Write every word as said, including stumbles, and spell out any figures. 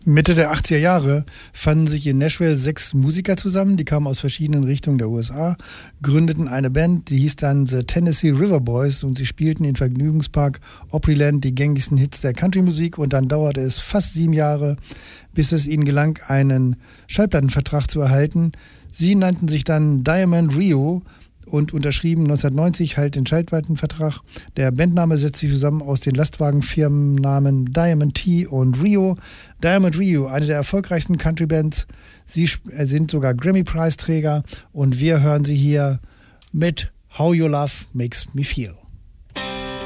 Mitte der achtziger Jahre fanden sich in Nashville sechs Musiker zusammen, die kamen aus verschiedenen Richtungen der U S A, gründeten eine Band, die hieß dann The Tennessee River Boys und sie spielten im Vergnügungspark Opryland die gängigsten Hits der Countrymusik und dann dauerte es fast sieben Jahre, bis es ihnen gelang, einen Schallplattenvertrag zu erhalten. Sie nannten sich dann Diamond Rio und unterschrieben neunzehnhundertneunzig halt den Schallplattenvertrag. Der Bandname setzt sich zusammen aus den Lastwagenfirmennamen Diamond T und Rio. Diamond Rio, eine der erfolgreichsten Countrybands. Sie sind sogar Grammy-Preisträger und wir hören sie hier mit How Your Love Makes Me Feel.